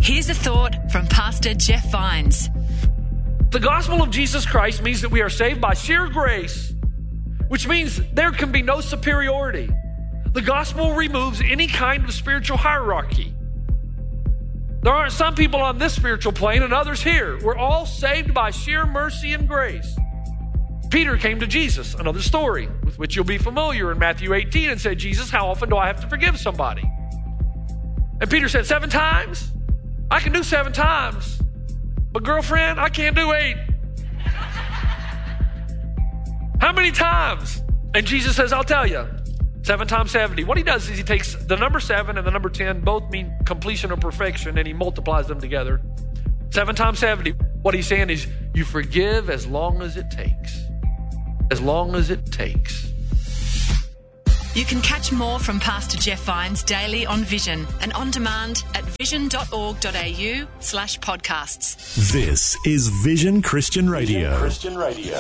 Here's a thought from Pastor Jeff Vines. The gospel of Jesus Christ means that we are saved by sheer grace, which means there can be no superiority. The gospel removes any kind of spiritual hierarchy. There aren't some people on this spiritual plane and others here. We're all saved by sheer mercy and grace. Peter came to Jesus, another story with which you'll be familiar, in Matthew 18, and said, Jesus, how often do I have to forgive somebody? And Peter said, 7 times? I can do 7 times. But girlfriend, I can't do 8. How many times? And Jesus says, I'll tell you, 7 times 70. What he does is he takes the number 7 and the number 10, both mean completion or perfection, and he multiplies them together. 7 times 70. What he's saying is you forgive as long as it takes. As long as it takes. You can catch more from Pastor Jeff Vines daily on Vision and on demand at vision.org.au/podcasts. This is Vision Christian Radio.